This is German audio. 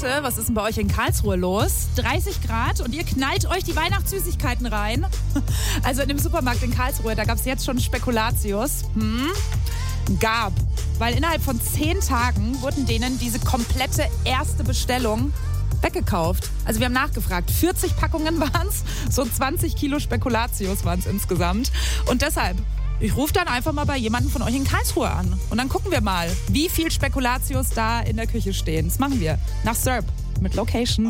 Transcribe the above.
Leute, was ist denn bei euch in Karlsruhe los? 30 Grad und ihr knallt euch die Weihnachtssüßigkeiten rein. Also in dem Supermarkt in Karlsruhe, da gab es jetzt schon Spekulatius. Weil innerhalb von 10 Tagen wurden denen diese komplette erste Bestellung weggekauft. Also wir haben nachgefragt. 40 Packungen waren es, so 20 Kilo Spekulatius waren es insgesamt. Und deshalb, ich rufe dann einfach mal bei jemandem von euch in Karlsruhe an. Und dann gucken wir mal, wie viel Spekulatius da in der Küche stehen. Das machen wir nach Serb mit Locations.